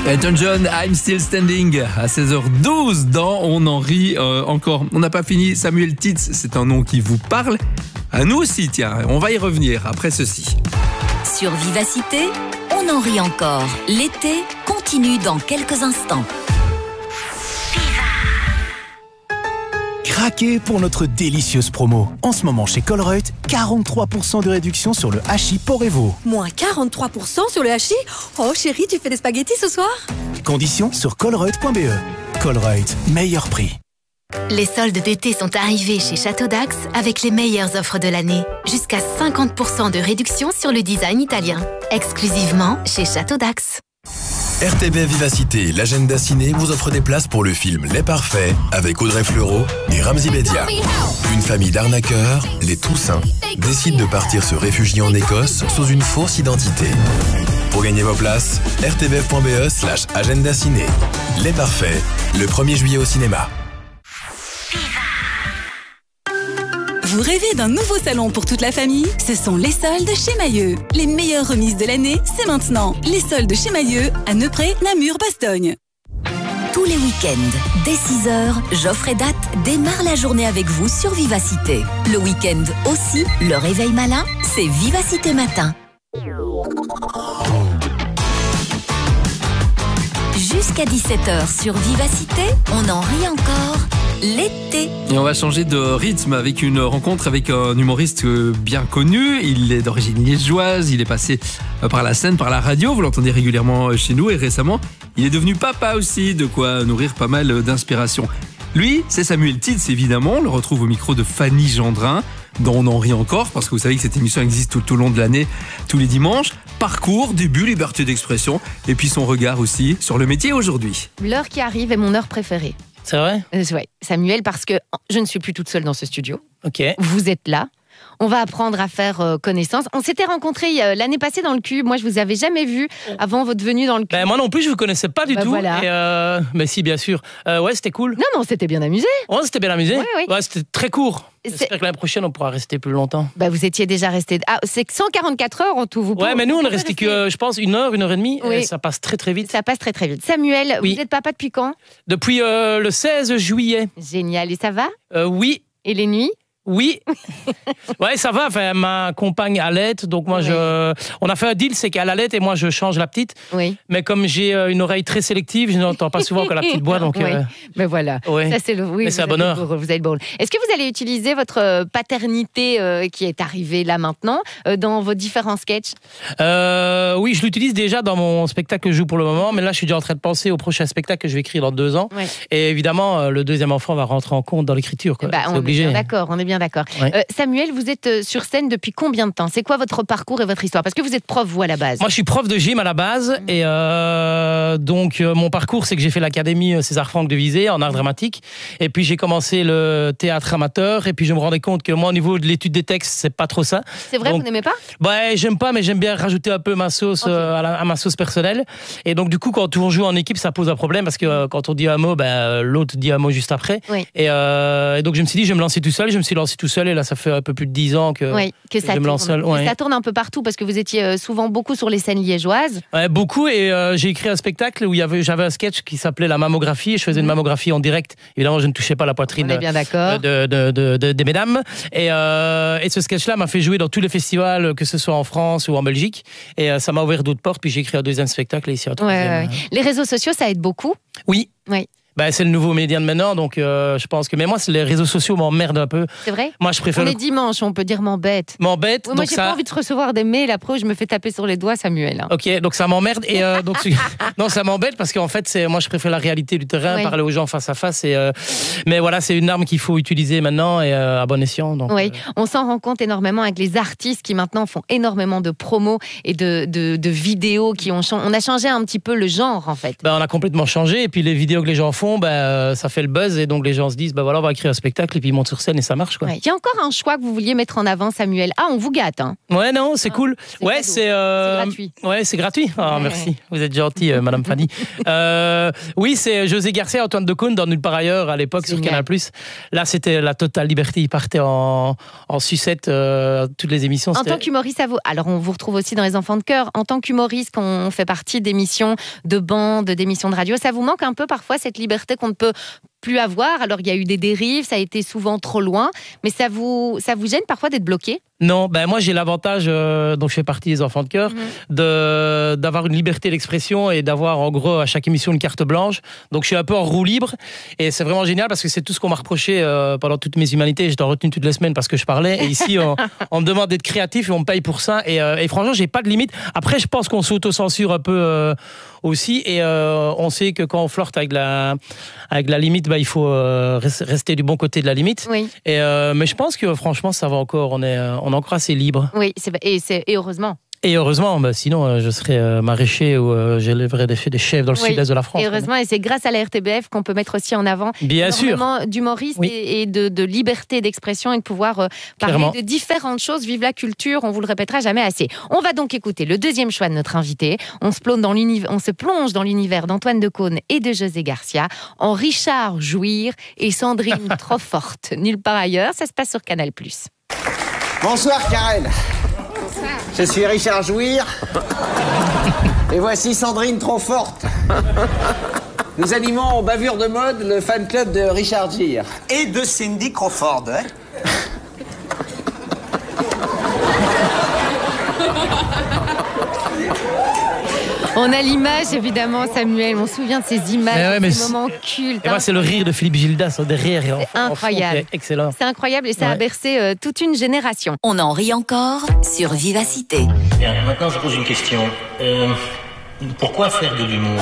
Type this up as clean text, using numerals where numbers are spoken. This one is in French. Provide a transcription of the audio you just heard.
Elton John, I'm Still Standing à 16h12 dans On en rit encore. On n'a pas fini. Samuel Titz, c'est un nom qui vous parle. À nous aussi, tiens. On va y revenir après ceci. Sur Vivacité, on en rit encore. L'été continue dans quelques instants. Craquez pour notre délicieuse promo. En ce moment chez Colruyt, 43% de réduction sur le hachis Porevo. Moins 43% sur le hachis? Oh chérie, tu fais des spaghettis ce soir? Conditions sur colruyt.be. Colruyt, meilleur prix. Les soldes d'été sont arrivés chez Château d'Axe avec les meilleures offres de l'année. Jusqu'à 50% de réduction sur le design italien. Exclusivement chez Château d'Axe. RTBF Vivacité, l'agenda ciné vous offre des places pour le film Les Parfaits avec Audrey Fleurot et Ramzy Bedia. Une famille d'arnaqueurs, les Toussaint, décide de partir se réfugier en Écosse sous une fausse identité. Pour gagner vos places, rtbf.be/agenda ciné. Les Parfaits, le 1er juillet au cinéma. Vous rêvez d'un nouveau salon pour toute la famille? Ce sont les soldes chez Mailleux. Les meilleures remises de l'année, c'est maintenant. Les soldes chez Mailleux à Neupré, Namur, Bastogne. Tous les week-ends, dès 6h, Geoffrey Date démarre la journée avec vous sur Vivacité. Le week-end aussi, le réveil malin, c'est Vivacité Matin. Jusqu'à 17h sur Vivacité, on en rit encore. L'été. Et on va changer de rythme avec une rencontre avec un humoriste bien connu. Il est d'origine liégeoise, il est passé par la scène, par la radio, vous l'entendez régulièrement chez nous et récemment, il est devenu papa aussi, de quoi nourrir pas mal d'inspiration. Lui, c'est Samuel Titz évidemment, on le retrouve au micro de Fanny Gendrin, dont on en rit encore, parce que vous savez que cette émission existe tout au long de l'année, tous les dimanches. Parcours, début, liberté d'expression, et puis son regard aussi sur le métier aujourd'hui. L'heure qui arrive est mon heure préférée. C'est vrai? Ouais, Samuel, parce que je ne suis plus toute seule dans ce studio. Ok. Vous êtes là. On va apprendre à faire connaissance. On s'était rencontrés l'année passée dans le Cube. Moi, je vous avais jamais vu avant votre venue dans le Cube. Ben, moi non plus, je vous connaissais pas du tout. Voilà. Et mais si, bien sûr. Ouais, c'était cool. Non, mais on s'était bien amusé. Ouais, c'était bien amusé. Oui. Ouais, c'était très court. J'espère que l'année prochaine, on pourra rester plus longtemps. Bah, vous étiez déjà resté. Ah, c'est 144 heures en tout. Ouais, mais nous, on est resté que, je pense, 1 heure, 1 heure et demie. Oui. Et ça passe très, très vite. Ça passe très, très vite. Samuel, oui. Vous êtes papa depuis quand? Depuis le 16 juillet. Génial. Et ça va? Oui. Et les nuits? Oui. Ouais, ça va. Enfin, ma compagne allait, donc moi, on a fait un deal, c'est qu'elle allait et moi, je change la petite. Oui. Mais comme j'ai une oreille très sélective, je n'entends pas souvent que la petite boit, donc. Oui. Mais voilà. Ouais. Ça, c'est le. Oui, mais c'est un bonheur. Vous avez le bon. Est-ce que vous allez utiliser votre paternité qui est arrivée là maintenant dans vos différents sketchs? Oui, je l'utilise déjà dans mon spectacle que je joue pour le moment, mais là, je suis déjà en train de penser au prochain spectacle que je vais écrire dans 2 ans. Ouais. Et évidemment, le deuxième enfant va rentrer en compte dans l'écriture. Bah, c'est obligé. On est bien d'accord. Ouais. Samuel, vous êtes sur scène depuis combien de temps? C'est quoi votre parcours et votre histoire? Parce que vous êtes prof, vous, à la base. Moi, je suis prof de gym à la base. Et donc, mon parcours, c'est que j'ai fait l'académie César Franck de Visé en art dramatique. Et puis, j'ai commencé le théâtre amateur. Et puis, je me rendais compte que moi, au niveau de l'étude des textes, c'est pas trop ça. C'est vrai, donc, vous n'aimez pas? Ouais, j'aime pas, mais j'aime bien rajouter un peu ma sauce à ma sauce personnelle. Et donc, du coup, quand on joue en équipe, ça pose un problème parce que quand on dit un mot, l'autre dit un mot juste après. Oui. Et donc, je me suis dit, je vais me lancer tout seul. Je me suis lancé tout seul. Et là, ça fait un peu plus de 10 ans que ça je me lance seul. Ouais. Ça tourne un peu partout parce que vous étiez souvent beaucoup sur les scènes liégeoises. Ouais, beaucoup. Et j'ai écrit un spectacle où j'avais un sketch qui s'appelait La mammographie. Et je faisais une mammographie en direct. Évidemment, je ne touchais pas la poitrine des mesdames. Et ce sketch-là m'a fait jouer dans tous les festivals, que ce soit en France ou en Belgique. Et ça m'a ouvert d'autres portes. Puis j'ai écrit un 2e spectacle et ici un 3e. Les réseaux sociaux, ça aide beaucoup? Oui. Oui. C'est le nouveau média de maintenant, donc je pense que... Mais moi, les réseaux sociaux m'emmerdent un peu. C'est vrai? Moi, je préfère... On est dimanche, on peut dire m'embête. M'embête, oui, moi, j'ai pas envie de recevoir des mails, après, je me fais taper sur les doigts, Samuel. Hein. Ok, donc ça m'emmerde. Et donc, non, ça m'embête parce qu'en fait, moi, je préfère la réalité du terrain, parler aux gens face à face. Mais voilà, c'est une arme qu'il faut utiliser maintenant et à bon escient. Donc, oui, on s'en rend compte énormément avec les artistes qui maintenant font énormément de promos et de vidéos qui ont changé. On a changé un petit peu le genre, en fait. On a complètement changé. Et puis, les vidéos que les gens font, fond, ça fait le buzz et donc les gens se disent, voilà, on va écrire un spectacle et puis ils montent sur scène et ça marche, quoi. Ouais. Il y a encore un choix que vous vouliez mettre en avant, Samuel. Ah, on vous gâte, hein. Ouais, non, c'est cool. C'est gratuit. Ouais, c'est gratuit. Ah, merci. Vous êtes gentil, Madame Fanny. Oui, c'est José Garcia et Antoine Decaune dans Nulle part ailleurs à l'époque sur Canal+. Là, c'était la totale liberté. Ils partaient en sucette toutes les émissions. En tant qu'humoriste, alors on vous retrouve aussi dans Les Enfants de Cœur. En tant qu'humoriste, quand on fait partie d'émissions de bande, d'émissions de radio, ça vous manque un peu parfois cette liberté qu'on ne peut plus avoir? Alors il y a eu des dérives, ça a été souvent trop loin, mais ça vous gêne parfois d'être bloqué? Non, moi j'ai l'avantage, donc je fais partie des Enfants de Cœur, d'avoir une liberté d'expression et d'avoir en gros à chaque émission une carte blanche. Donc je suis un peu en roue libre et c'est vraiment génial parce que c'est tout ce qu'on m'a reproché pendant toutes mes humanités. J'étais en retenue toutes les semaines parce que je parlais et ici on me demande d'être créatif et on me paye pour ça et franchement j'ai pas de limite. Après je pense qu'on s'auto-censure un peu aussi et on sait que quand on flirte avec la limite, il faut rester du bon côté de la limite. Oui. Mais je pense que franchement ça va encore, on est encore assez libre. Oui, et heureusement. Et heureusement, sinon je serais maraîcher ou j'élèverais des chefs dans le sud-est de la France. Et heureusement, et c'est grâce à la RTBF qu'on peut mettre aussi en avant énormément d'humoristes et de liberté d'expression et de pouvoir parler de différentes choses. Vive la culture, on vous le répétera jamais assez. On va donc écouter le deuxième choix de notre invité. On se plonge dans l'univers d'Antoine Decaune et de José Garcia en Richard Jouir et Sandrine trop forte. Nulle part ailleurs, ça se passe sur Canal+. Bonsoir Karen. Je suis Richard Jouir. Et voici Sandrine trop forte. Nous animons au Bavure de Mode le fan club de Richard Gere. Et de Cindy Crawford, hein. On a l'image, évidemment, Samuel. On se souvient de ces images, de ces moments cultes. Et moi, c'est le rire de Philippe Gildas derrière. C'est incroyable. C'est excellent. C'est incroyable et ça a bercé toute une génération. On en rit encore sur Vivacité. Bien, maintenant, je pose une question. Pourquoi faire de l'humour?